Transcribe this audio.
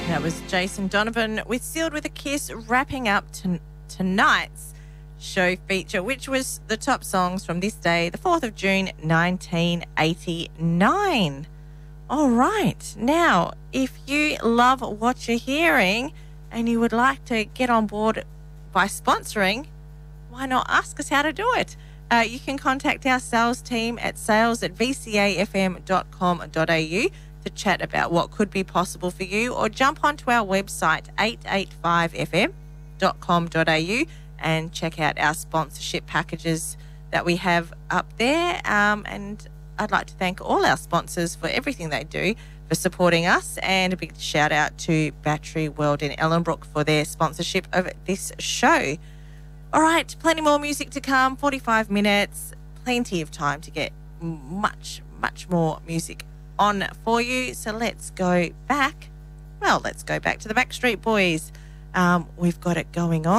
That was Jason Donovan with Sealed with a Kiss, wrapping up tonight's show feature, which was the top songs from this day, the 4th of June, 1989. All right. Now, if you love what you're hearing and you would like to get on board by sponsoring, why not ask us how to do it? You can contact our sales team at sales@vcafm.com.au to chat about what could be possible for you, or jump onto our website 885fm.com.au and check out our sponsorship packages that we have up there. And I'd like to thank all our sponsors for everything they do for supporting us, and a big shout out to Battery World in Ellenbrook for their sponsorship of this show. All right, plenty more music to come, 45 minutes, plenty of time to get much more music on for you. So let's go back. Well, let's go back to the Backstreet Boys. We've got it going on.